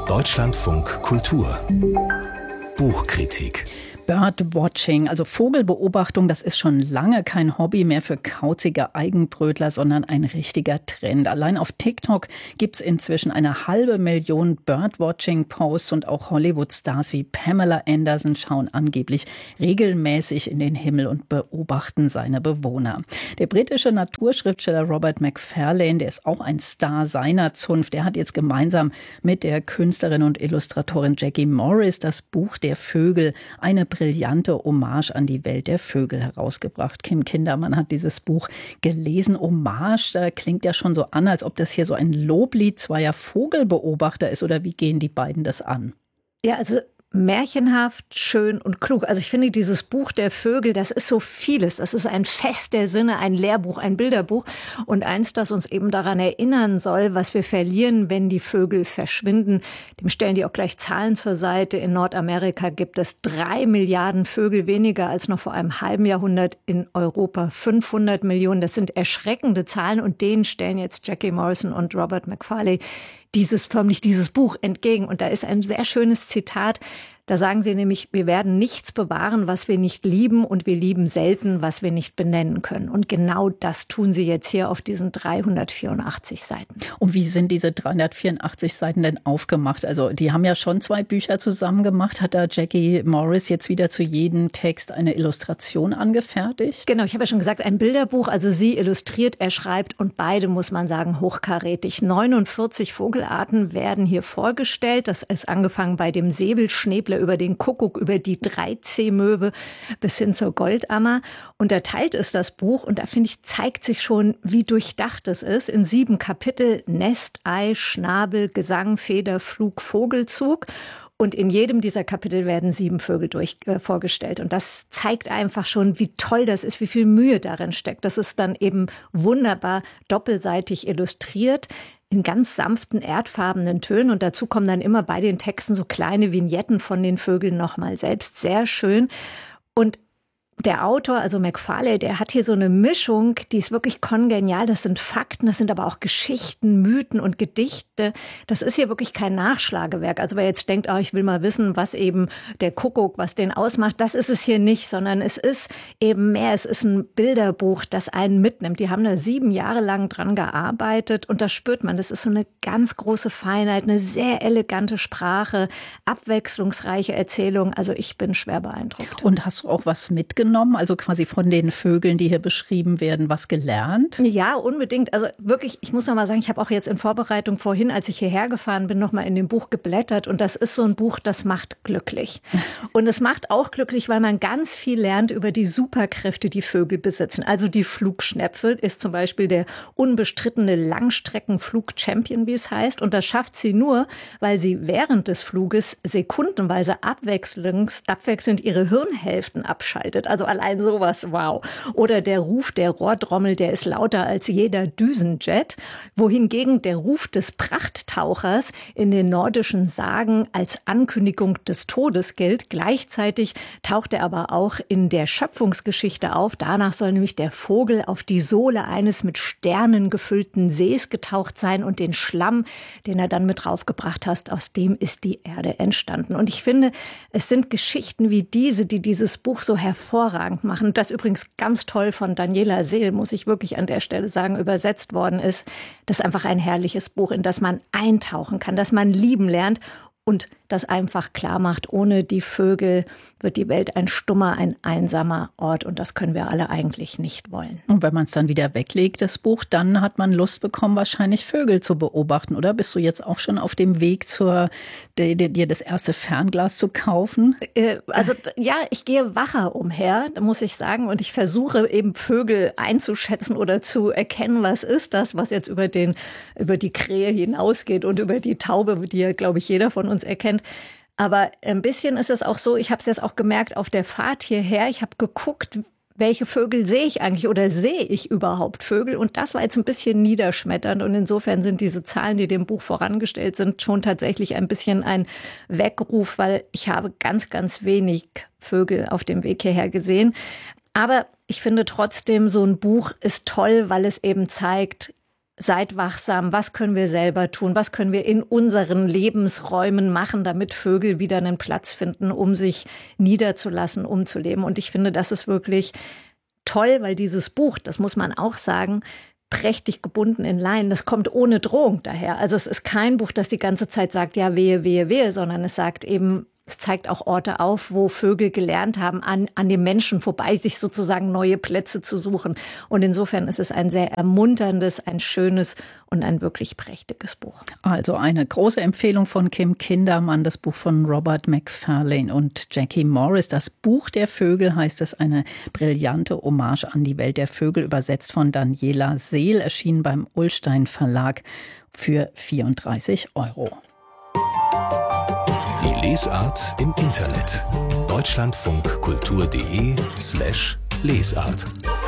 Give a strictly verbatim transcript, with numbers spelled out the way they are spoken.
Deutschlandfunk Kultur Buchkritik. Birdwatching, also Vogelbeobachtung, das ist schon lange kein Hobby mehr für kauzige Eigenbrötler, sondern ein richtiger Trend. Allein auf TikTok gibt's inzwischen eine halbe Million Birdwatching-Posts und auch Hollywood-Stars wie Pamela Anderson schauen angeblich regelmäßig in den Himmel und beobachten seine Bewohner. Der britische Naturschriftsteller Robert Macfarlane, der ist auch ein Star seiner Zunft, der hat jetzt gemeinsam mit der Künstlerin und Illustratorin Jackie Morris das Buch der Vögel, eine brillante Hommage an die Welt der Vögel herausgebracht. Kim Kindermann hat dieses Buch gelesen. Hommage, da klingt ja schon so an, als ob das hier so ein Loblied zweier Vogelbeobachter ist. Oder wie gehen die beiden das an? Ja, also märchenhaft, schön und klug. Also ich finde, dieses Buch der Vögel, das ist so vieles. Das ist ein Fest der Sinne, ein Lehrbuch, ein Bilderbuch und eins, das uns eben daran erinnern soll, was wir verlieren, wenn die Vögel verschwinden. Dem stellen die auch gleich Zahlen zur Seite. In Nordamerika gibt es drei Milliarden Vögel weniger als noch vor einem halben Jahrhundert. In Europa fünfhundert Millionen. Das sind erschreckende Zahlen und denen stellen jetzt Jackie Morrison und Robert Macfarlane dieses förmlich dieses Buch entgegen. Und da ist ein sehr schönes Zitat. Da sagen sie nämlich, wir werden nichts bewahren, was wir nicht lieben und wir lieben selten, was wir nicht benennen können. Und genau das tun sie jetzt hier auf diesen dreihundertvierundachtzig Seiten. Und wie sind diese dreihundertvierundachtzig Seiten denn aufgemacht? Also die haben ja schon zwei Bücher zusammen gemacht. Hat da Jackie Morris jetzt wieder zu jedem Text eine Illustration angefertigt? Genau, ich habe ja schon gesagt, ein Bilderbuch. Also sie illustriert, er schreibt und beide, muss man sagen, hochkarätig. neunundvierzig Vogelarten werden hier vorgestellt. Das ist angefangen bei dem Säbelschnäbler über den Kuckuck, über die Dreizehmöwe bis hin zur Goldammer. Unterteilt ist das Buch und da finde ich, zeigt sich schon, wie durchdacht es ist. In sieben Kapitel: Nest, Ei, Schnabel, Gesang, Feder, Flug, Vogelzug. Und in jedem dieser Kapitel werden sieben Vögel durch, äh, vorgestellt. Und das zeigt einfach schon, wie toll das ist, wie viel Mühe darin steckt. Das ist dann eben wunderbar doppelseitig illustriert, in ganz sanften, erdfarbenen Tönen. Und dazu kommen dann immer bei den Texten so kleine Vignetten von den Vögeln nochmal selbst. Sehr schön. Und der Autor, also Macfarlane, der hat hier so eine Mischung, die ist wirklich kongenial. Das sind Fakten, das sind aber auch Geschichten, Mythen und Gedichte. Das ist hier wirklich kein Nachschlagewerk. Also wer jetzt denkt, oh, ich will mal wissen, was eben der Kuckuck, was den ausmacht, das ist es hier nicht, sondern es ist eben mehr, es ist ein Bilderbuch, das einen mitnimmt. Die haben da sieben Jahre lang dran gearbeitet und das spürt man. Das ist so eine ganz große Feinheit, eine sehr elegante Sprache, abwechslungsreiche Erzählung. Also ich bin schwer beeindruckt. Und hast du auch was mitgenommen? Also quasi von den Vögeln, die hier beschrieben werden, was gelernt? Ja, unbedingt. Also wirklich, ich muss noch mal sagen, ich habe auch jetzt in Vorbereitung vorhin, als ich hierher gefahren bin, noch mal in dem Buch geblättert. Und das ist so ein Buch, das macht glücklich. Und es macht auch glücklich, weil man ganz viel lernt über die Superkräfte, die Vögel besitzen. Also die Flugschnepfe ist zum Beispiel der unbestrittene Langstreckenflug-Champion, wie es heißt. Und das schafft sie nur, weil sie während des Fluges sekundenweise abwechselnd, abwechselnd ihre Hirnhälften abschaltet. Also allein sowas, wow. Oder der Ruf der Rohrdrommel, der ist lauter als jeder Düsenjet. Wohingegen der Ruf des Prachttauchers in den nordischen Sagen als Ankündigung des Todes gilt. Gleichzeitig taucht er aber auch in der Schöpfungsgeschichte auf. Danach soll nämlich der Vogel auf die Sohle eines mit Sternen gefüllten Sees getaucht sein und den Schlamm, den er dann mit draufgebracht hat, aus dem ist die Erde entstanden. Und ich finde, es sind Geschichten wie diese, die dieses Buch so hervorragend machen. Das übrigens ganz toll von Daniela Seel, muss ich wirklich an der Stelle sagen, übersetzt worden ist. Das ist einfach ein herrliches Buch, in das man eintauchen kann, das man lieben lernt und das einfach klar macht, ohne die Vögel wird die Welt ein stummer, ein einsamer Ort. Und das können wir alle eigentlich nicht wollen. Und wenn man es dann wieder weglegt, das Buch, dann hat man Lust bekommen, wahrscheinlich Vögel zu beobachten. Oder bist du jetzt auch schon auf dem Weg, zur, dir, dir das erste Fernglas zu kaufen? Also ja, ich gehe wacher umher, muss ich sagen. Und ich versuche eben Vögel einzuschätzen oder zu erkennen, was ist das, was jetzt über, den, über die Krähe hinausgeht und über die Taube, die ja, glaube ich, jeder von uns erkennt. Aber ein bisschen ist es auch so, ich habe es jetzt auch gemerkt auf der Fahrt hierher, ich habe geguckt, welche Vögel sehe ich eigentlich oder sehe ich überhaupt Vögel? Und das war jetzt ein bisschen niederschmetternd. Und insofern sind diese Zahlen, die dem Buch vorangestellt sind, schon tatsächlich ein bisschen ein Weckruf, weil ich habe ganz, ganz wenig Vögel auf dem Weg hierher gesehen. Aber ich finde trotzdem, so ein Buch ist toll, weil es eben zeigt, seid wachsam, was können wir selber tun, was können wir in unseren Lebensräumen machen, damit Vögel wieder einen Platz finden, um sich niederzulassen, um zu leben. Und ich finde, das ist wirklich toll, weil dieses Buch, das muss man auch sagen, prächtig gebunden in Leinen, das kommt ohne Drohung daher. Also es ist kein Buch, das die ganze Zeit sagt, ja, wehe, wehe, wehe, sondern es sagt eben, es zeigt auch Orte auf, wo Vögel gelernt haben, an, an dem Menschen vorbei, sich sozusagen neue Plätze zu suchen. Und insofern ist es ein sehr ermunterndes, ein schönes und ein wirklich prächtiges Buch. Also eine große Empfehlung von Kim Kindermann, das Buch von Robert Macfarlane und Jackie Morris. Das Buch der Vögel heißt es, eine brillante Hommage an die Welt der Vögel, übersetzt von Daniela Seel, erschienen beim Ullstein Verlag für vierunddreißig Euro. Die Lesart im Internet. deutschlandfunkkultur punkt de slash Lesart.